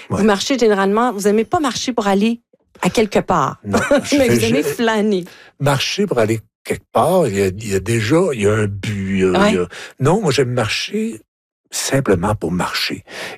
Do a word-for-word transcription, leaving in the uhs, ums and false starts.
Ouais. Vous marchez généralement, vous n'aimez pas marcher pour aller à quelque part. Non, je mais fais vous aimez ju- flâner. marcher pour aller quelque part, il y a, il y a déjà, il y a un but. il y a- Ouais. il y a- Non, moi, j'aime marcher simplement pour marcher.